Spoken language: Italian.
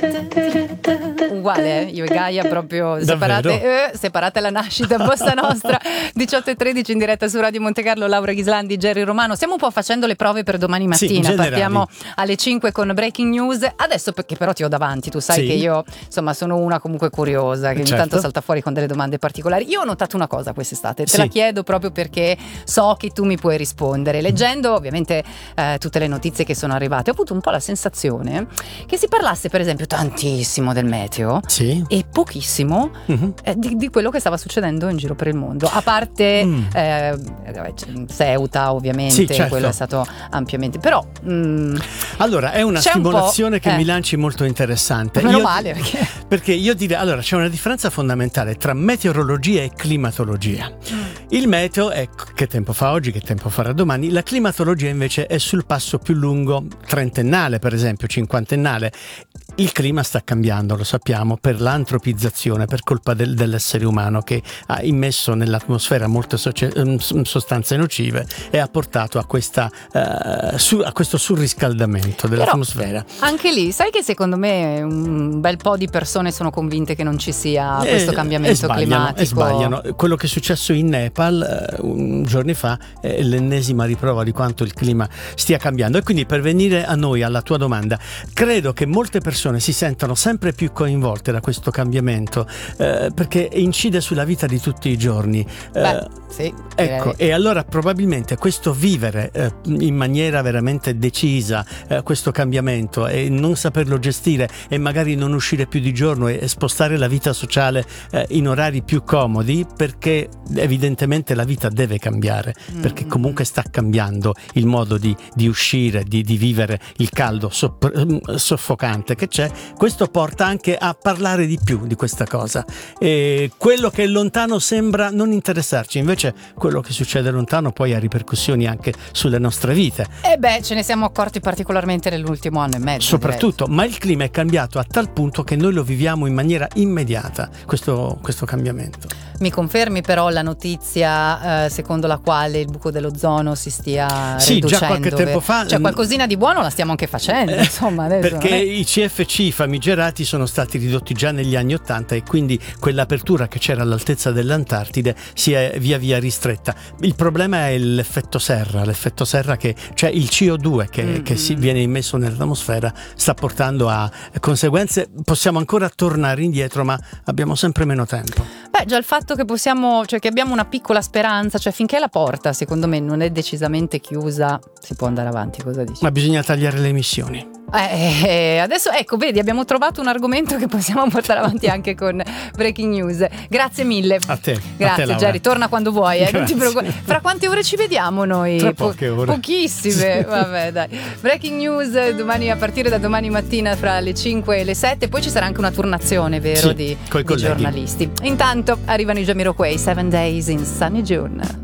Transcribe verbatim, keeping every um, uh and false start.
Uguale, eh? Io e Gaia proprio separate, eh, separate alla nascita, Bossa Nostra. Diciotto e tredici in diretta su Radio Monte Carlo. Laura Ghislandri, Jerry Romano. Stiamo un po' facendo le prove per domani mattina. Sì, partiamo alle cinque con Breaking News. Adesso, perché però ti ho davanti, tu sai sì. che io insomma sono una comunque curiosa, che certo. ogni tanto salta fuori con delle domande particolari. Io ho notato una cosa quest'estate, te sì. la chiedo proprio perché so che tu mi puoi rispondere. Leggendo ovviamente eh, tutte le notizie che sono arrivate, ho avuto un po' la sensazione che si parlasse per esempio tantissimo del meteo sì. e pochissimo uh-huh. eh, di, di quello che stava succedendo in giro per il mondo, a parte mm. eh, Ceuta ovviamente, sì, certo. quello è stato ampiamente, però mm, allora è una stimolazione un che eh. mi lanci molto interessante. Meno io, male perché... perché io direi, allora c'è una differenza fondamentale tra meteorologia e climatologia. mm. Il meteo è che tempo fa oggi, che tempo farà domani. La climatologia invece è sul passo più lungo, trentennale per esempio, cinquantennale. Il clima sta cambiando, lo sappiamo, per l'antropizzazione, per colpa del, dell'essere umano che ha immesso nell'atmosfera molte socie, sostanze nocive e ha portato a, questa, uh, su, a questo surriscaldamento dell'atmosfera. Però, anche lì, sai che secondo me un bel po' di persone sono convinte che non ci sia questo e, cambiamento e sbagliano, climatico. E sbagliano. Quello che è successo in Nepal uh, un giorni fa è l'ennesima riprova di quanto il clima stia cambiando. E quindi per venire a noi, alla tua domanda, credo che molte persone si sentono sempre più coinvolte da questo cambiamento eh, perché incide sulla vita di tutti i giorni. Beh, eh, sì, ecco, e allora probabilmente questo vivere eh, in maniera veramente decisa eh, questo cambiamento e non saperlo gestire e magari non uscire più di giorno e, e spostare la vita sociale eh, in orari più comodi, perché evidentemente la vita deve cambiare, mm. perché comunque sta cambiando il modo di, di uscire, di, di vivere il caldo sopp- soffocante che c'è. Questo porta anche a parlare di più di questa cosa, e quello che è lontano sembra non interessarci, invece quello che succede lontano poi ha ripercussioni anche sulle nostre vite. E beh, ce ne siamo accorti particolarmente nell'ultimo anno e mezzo soprattutto, direi. Ma il clima è cambiato a tal punto che noi lo viviamo in maniera immediata, questo, questo cambiamento. Mi confermi però la notizia eh, secondo la quale il buco dell'ozono si stia sì, riducendo? Già qualche tempo fa, cioè qualcosina di buono la stiamo anche facendo, eh, insomma, adesso perché è... i C F C famigerati sono stati ridotti già negli anni ottanta e quindi quell'apertura che c'era all'altezza dell'Antartide si è via via ristretta. Il problema è l'effetto serra, l'effetto serra che, cioè il C O due che, mm-hmm. che si viene immesso nell'atmosfera, sta portando a conseguenze. Possiamo ancora tornare indietro, ma abbiamo sempre meno tempo. Beh, già il fatto che possiamo, cioè che abbiamo una piccola speranza, cioè finché la porta secondo me non è decisamente chiusa, si può andare avanti. Cosa dici? Ma bisogna tagliare le emissioni. Eh, eh, adesso ecco, vedi, abbiamo trovato un argomento che possiamo portare avanti anche con Breaking News. Grazie mille. A te. Grazie, a te, Jerry, torna quando vuoi, eh, non ti preoccupare. Grazie. Fra quante ore ci vediamo noi? Tra poche ore. Pochissime. Vabbè, dai. Breaking News domani, a partire da domani mattina fra le cinque e le sette, poi ci sarà anche una turnazione, vero, sì, di, coi di giornalisti. Intanto arrivano i Jamiroquai, Seven Days in Sunny June.